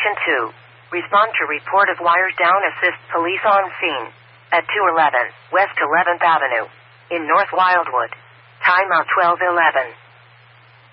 Station 2. Respond to report of wires down. Assist police on scene. At 211 West 11th Avenue. In North Wildwood. Time out 12:11.